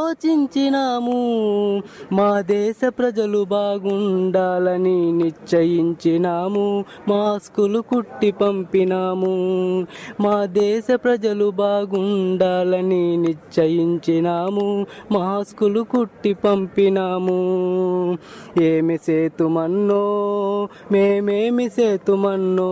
ఆలోచించినాము, మా దేశ ప్రజలు బాగుండాలని నిశ్చయించినాము, మాస్కులు కుట్టి పంపినాము. మా దేశ ప్రజలు బాగుండాలని నిశ్చయించినాము, మాస్కులు కుట్టి పంపినాము. ఏమి సేతుమన్నో మేమేమి సేతుమన్నో